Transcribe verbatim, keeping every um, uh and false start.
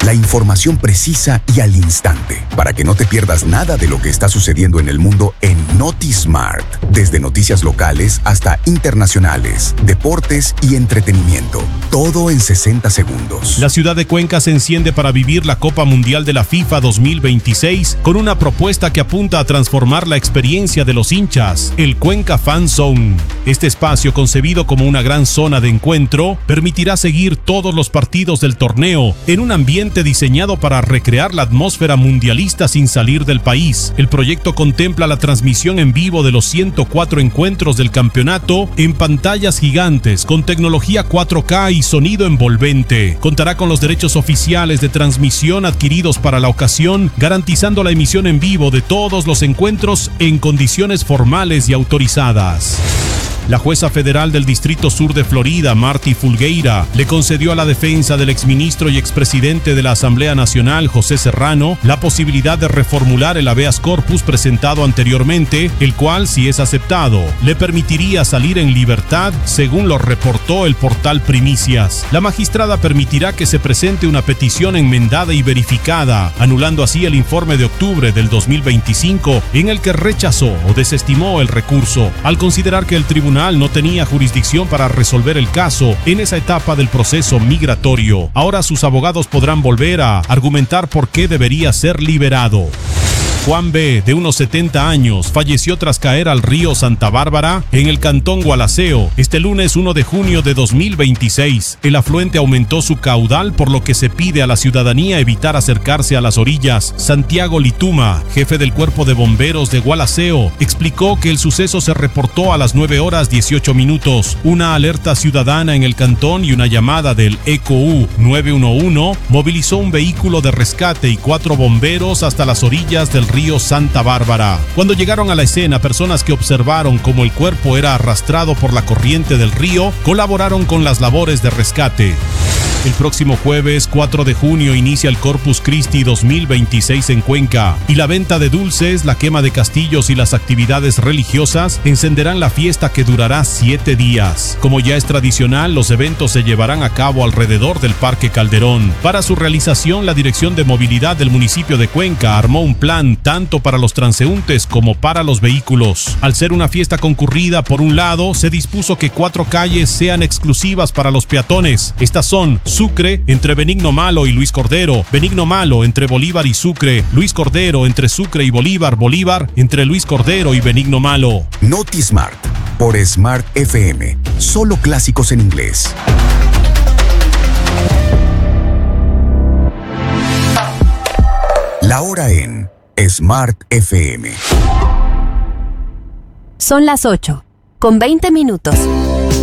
La información precisa y al instante, para que no te pierdas nada de lo que está sucediendo en el mundo en NotiSmart. Desde noticias locales hasta internacionales, deportes y entretenimiento. Todo en sesenta segundos. La ciudad de Cuenca se enciende para vivir la Copa Mundial de la FIFA dos mil veintiséis con una propuesta que apunta a transformar la experiencia de los hinchas, el Cuenca Fan Zone. Este espacio, concebido como una gran zona de encuentro, permitirá seguir todos los partidos del torneo en un ambiente diseñado para recrear la atmósfera mundialista sin salir del país. El proyecto contempla la transmisión en vivo de los ciento cuatro encuentros del campeonato en pantallas gigantes con tecnología cuatro K y sonido envolvente. Contará con los derechos oficiales de transmisión adquiridos para la ocasión, garantizando la emisión en vivo de todos los encuentros en condiciones formales y autorizadas. La jueza federal del Distrito Sur de Florida, Marty Fulgueira, le concedió a la defensa del exministro y expresidente de la Asamblea Nacional, José Serrano, la posibilidad de reformular el habeas corpus presentado anteriormente, el cual, si es aceptado, le permitiría salir en libertad, según lo reportó el portal Primicias. La magistrada permitirá que se presente una petición enmendada y verificada, anulando así el informe de octubre del dos mil veinticinco, en el que rechazó o desestimó el recurso, al considerar que el tribunal no tenía jurisdicción para resolver el caso en esa etapa del proceso migratorio. Ahora sus abogados podrán volver a argumentar por qué debería ser liberado. Juan B., de unos setenta años, falleció tras caer al río Santa Bárbara en el cantón Gualaceo este lunes uno de junio de dos mil veintiséis. El afluente aumentó su caudal, por lo que se pide a la ciudadanía evitar acercarse a las orillas. Santiago Lituma, jefe del Cuerpo de Bomberos de Gualaceo, explicó que el suceso se reportó a las nueve horas dieciocho minutos. Una alerta ciudadana en el cantón y una llamada del E C O U nueve uno uno movilizó un vehículo de rescate y cuatro bomberos hasta las orillas del río río Santa Bárbara. Cuando llegaron a la escena, personas que observaron cómo el cuerpo era arrastrado por la corriente del río colaboraron con las labores de rescate. El próximo jueves cuatro de junio inicia el Corpus Christi dos mil veintiséis en Cuenca, y la venta de dulces, la quema de castillos y las actividades religiosas encenderán la fiesta, que durará siete días. Como ya es tradicional, los eventos se llevarán a cabo alrededor del Parque Calderón. Para su realización, la Dirección de Movilidad del municipio de Cuenca armó un plan tanto para los transeúntes como para los vehículos. Al ser una fiesta concurrida, por un lado, se dispuso que cuatro calles sean exclusivas para los peatones. Estas son Sucre entre Benigno Malo y Luis Cordero, Benigno Malo entre Bolívar y Sucre, Luis Cordero entre Sucre y Bolívar, Bolívar entre Luis Cordero y Benigno Malo. NotiSmart por Smart F M, solo clásicos en inglés. La hora en Smart F M. Son las ocho, con veinte minutos.